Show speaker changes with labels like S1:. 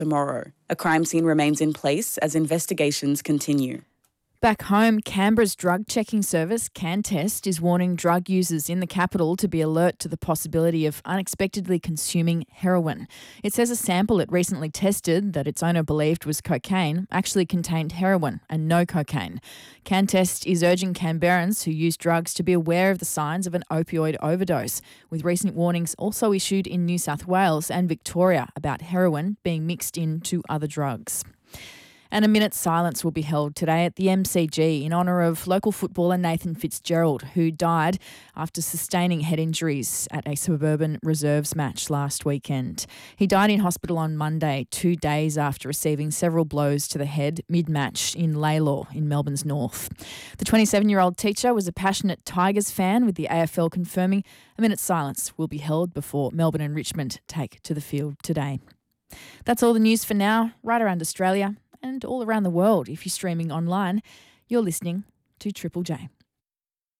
S1: tomorrow. A crime scene remains in place as investigations continue.
S2: Back home, Canberra's drug checking service, CanTest, is warning drug users in the capital to be alert to the possibility of unexpectedly consuming heroin. It says a sample it recently tested that its owner believed was cocaine actually contained heroin and no cocaine. CanTest is urging Canberrans who use drugs to be aware of the signs of an opioid overdose, with recent warnings also issued in New South Wales and Victoria about heroin being mixed into other drugs. And a minute's silence will be held today at the MCG in honour of local footballer Nathan Fitzgerald, who died after sustaining head injuries at a suburban reserves match last weekend. He died in hospital on Monday, 2 days after receiving several blows to the head mid-match in Laylaw in Melbourne's north. The 27-year-old teacher was a passionate Tigers fan, with the AFL confirming a minute's silence will be held before Melbourne and Richmond take to the field today. That's all the news for now, right around Australia and all around the world. If you're streaming online, you're listening to Triple J.